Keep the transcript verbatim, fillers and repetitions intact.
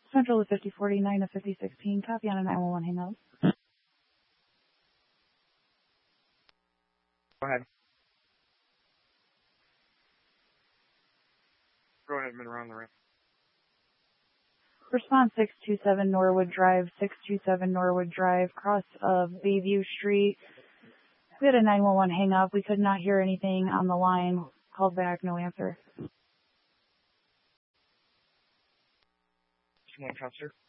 Central to fifty forty-nine to fifty sixteen. Copy on a nine one one hang up. Go ahead. Go ahead, I'm around the ramp. Response six two seven Norwood Drive, six two seven Norwood Drive, cross of Bayview Street. We had a nine one one hang up. We could not hear anything on the line. Called back, no answer. One, Custer.